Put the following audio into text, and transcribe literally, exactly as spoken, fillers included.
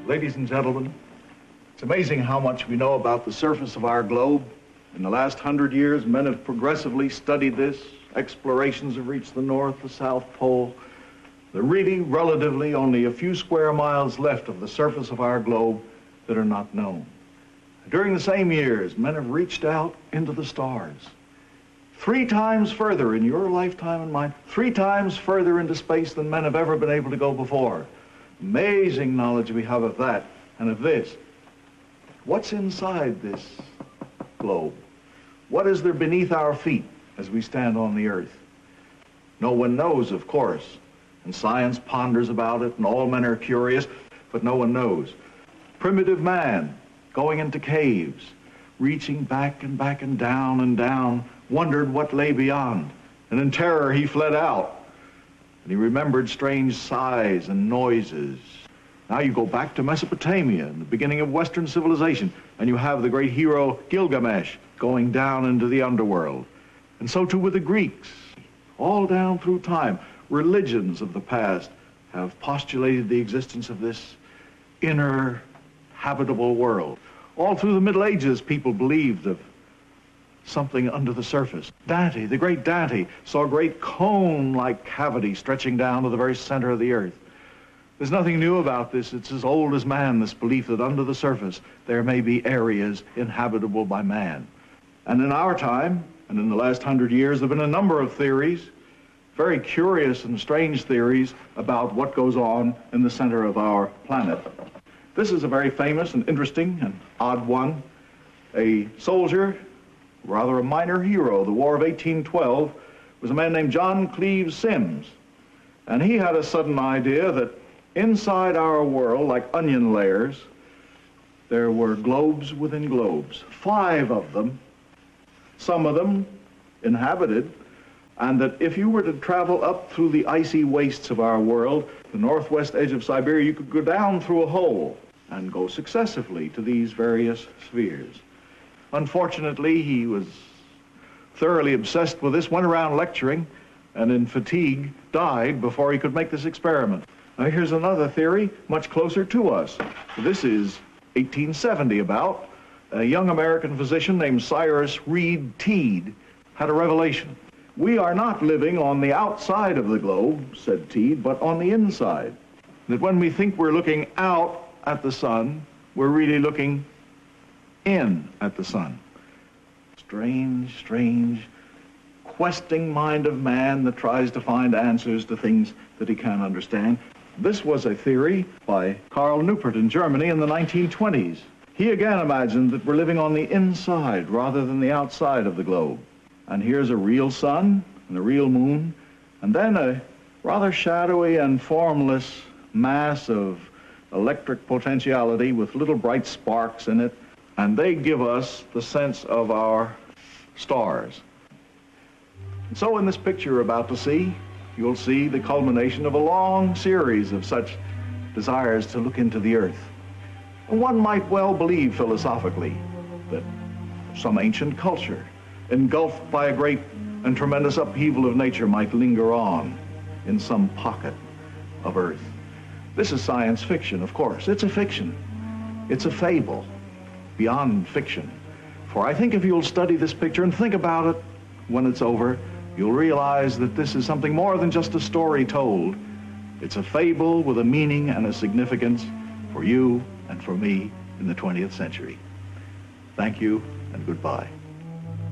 Ladies and gentlemen, it's amazing how much we know about the surface of our globe. In the last hundred years, men have progressively studied this. Explorations have reached the North, the South Pole. There are really, relatively, only a few square miles left of the surface of our globe that are not known. During the same years, men have reached out into the stars. Three times further in your lifetime and mine, three times further into space than men have ever been able to go before. Amazing knowledge we have of that and of this. What's inside this globe? What is there beneath our feet as we stand on the earth? No one knows, of course, and science ponders about it, and all men are curious, but no one knows. Primitive man, going into caves, reaching back and back and down and down, wondered what lay beyond, and in terror he fled out. And he remembered strange sighs and noises. Now you go back to Mesopotamia, in the beginning of Western civilization, and you have the great hero Gilgamesh going down into the underworld. And so too with the Greeks. All down through time, religions of the past have postulated the existence of this inner habitable world. All through the Middle Ages, people believed of something under the surface. Dante, the great Dante, saw a great cone-like cavity stretching down to the very center of the earth. There's nothing new about this. It's as old as man, this belief that under the surface there may be areas inhabitable by man. And in our time, and in the last hundred years, there have been a number of theories, very curious and strange theories about what goes on in the center of our planet. This is a very famous and interesting and odd one. A soldier, rather a minor hero, the War of eighteen twelve, was a man named John Cleves Sims. And he had a sudden idea that inside our world, like onion layers, there were globes within globes, five of them, some of them inhabited, and that if you were to travel up through the icy wastes of our world, the northwest edge of Siberia, you could go down through a hole and go successively to these various spheres. Unfortunately, he was thoroughly obsessed with this, went around lecturing, and in fatigue died before he could make this experiment. Now here's another theory much closer to us. This is eighteen seventy about. A young American physician named Cyrus Reed Teed had a revelation. We are not living on the outside of the globe, said Teed, but on the inside. That when we think we're looking out at the sun, we're really looking in at the sun. Strange, strange, questing mind of man that tries to find answers to things that he can't understand. This was a theory by Karl Neupert in Germany in the nineteen twenties. He again imagined that we're living on the inside rather than the outside of the globe. And here's a real sun and a real moon, and then a rather shadowy and formless mass of electric potentiality with little bright sparks in it, and they give us the sense of our stars. And so in this picture you're about to see, you'll see the culmination of a long series of such desires to look into the earth. And one might well believe philosophically that some ancient culture, engulfed by a great and tremendous upheaval of nature, might linger on in some pocket of earth. This is science fiction, of course. It's a fiction. It's a fable beyond fiction. For I think if you'll study this picture and think about it when it's over, you'll realize that this is something more than just a story told. It's a fable with a meaning and a significance for you and for me in the twentieth century. Thank you and goodbye.